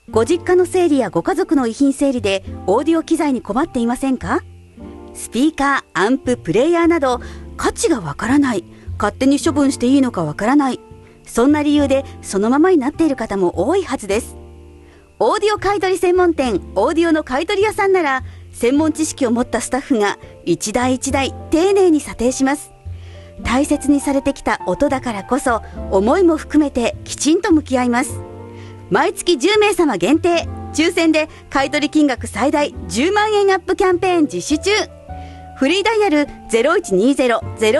ご実家の整理やご家族の遺品整理でオーディオ機材に困っていませんか？スピーカー、アンプ、プレイヤーなど価値がわからない、勝手に処分していいのかわからない、そんな理由でそのままになっている方も多いはずです。オーディオ買取専門店オーディオの買取屋さんなら、専門知識を持ったスタッフが一台一台丁寧に査定します。大切にされてきた音だからこそ、思いも含めてきちんと向き合います。毎月10名様限定、抽選で買取金額最大10万円アップキャンペーン実施中。フリーダイヤル0120-01